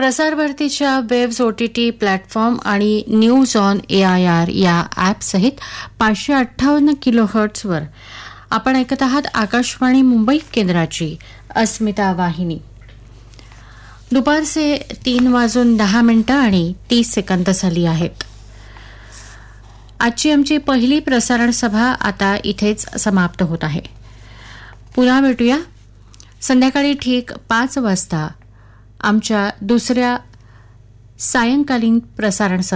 प्रसार भारतीच्या waves OTT platform आणि न्यूज ऑन AIR या ॲपसहित 558 किलोहर्ट्झवर आपण ऐकत आहात आकाशवाणी मुंबई केंद्राची अस्मिता वाहिनी. दुपारचे 3:10 आणि 30 सेकंद झाली आहेत. आजची आमची पहिली प्रसारण सभा आता इथेच समाप्त होत आहे. पुन्हा भेटूया संध्याकाळी ठीक 5 वाजता आमच्या दुसऱ्या सायंकालीन प्रसारण